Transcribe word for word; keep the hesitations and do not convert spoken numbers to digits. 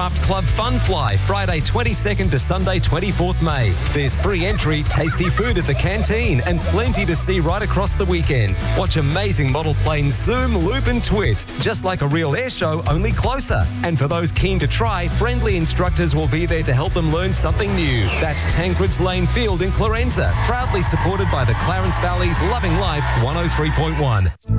Craft Club Fun Fly, Friday twenty-second to Sunday twenty-fourth May. There's free entry, tasty food at the canteen, and plenty to see right across the weekend. Watch amazing model planes zoom, loop and twist, just like a real air show, only closer. And for those keen to try, friendly instructors will be there to help them learn something new. That's Tancred's Lane Field in Clarenza, proudly supported by the Clarence Valley's Loving Life one oh three point one.